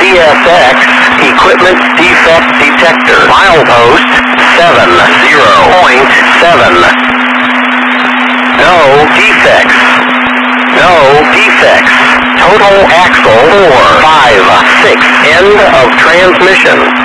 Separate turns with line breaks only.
CSX Equipment Defect Detector. Milepost 70.7. No defects. No defects. Total axle 4, 5, 6. End of transmission.